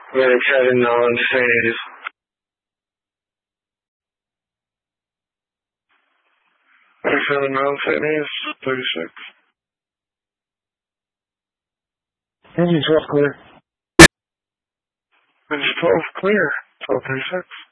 We're going to cut in non-phase. Ready for the non-phase, 36. Engine 12 clear. Engine 12 clear, 1236.